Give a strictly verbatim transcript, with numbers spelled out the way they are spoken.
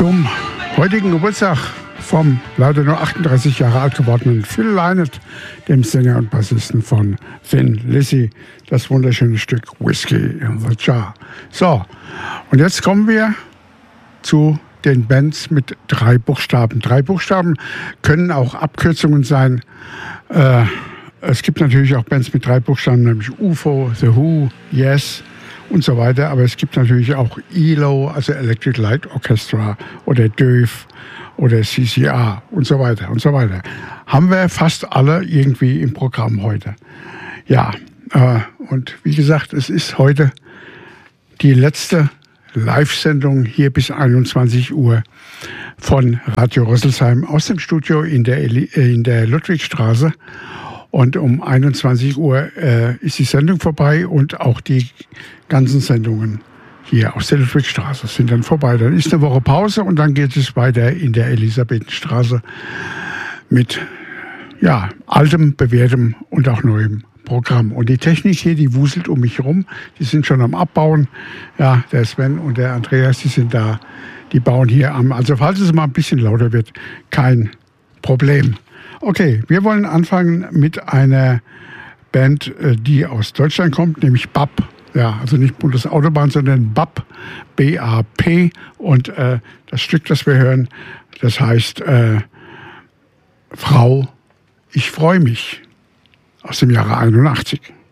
zum heutigen Geburtstag vom leider nur achtunddreißig Jahre alt gewordenen Phil Lynott, dem Sänger und Bassisten von Thin Lizzy, das wunderschöne Stück Whiskey in the Jar. So, und jetzt kommen wir zu den Bands mit drei Buchstaben. Drei Buchstaben können auch Abkürzungen sein. Äh, es gibt natürlich auch Bands mit drei Buchstaben, nämlich U F O, The Who, Yes und so weiter. Aber es gibt natürlich auch E L O, also Electric Light Orchestra, oder Döv oder C C R und so weiter und so weiter. Haben wir fast alle irgendwie im Programm heute. Ja, äh, und wie gesagt, es ist heute die letzte Live-Sendung hier bis einundzwanzig Uhr von Radio Rüsselsheim aus dem Studio in der, in der Ludwigstraße. Und um einundzwanzig Uhr äh, ist die Sendung vorbei und auch die ganzen Sendungen hier aus der Ludwigstraße sind dann vorbei. Dann ist eine Woche Pause und dann geht es weiter in der Elisabethenstraße mit ja, altem, bewährtem und auch neuem Programm. Und die Technik hier, die wuselt um mich rum. Die sind schon am Abbauen. Ja, der Sven und der Andreas, die sind da. Die bauen hier am. Also falls es mal ein bisschen lauter wird, kein Problem. Okay, wir wollen anfangen mit einer Band, die aus Deutschland kommt, nämlich B A P. Ja, also nicht Bundesautobahn, sondern B A P. B A P. Und äh, das Stück, das wir hören, das heißt äh, Frau, ich freue mich. Aus dem Jahre einundachtzig.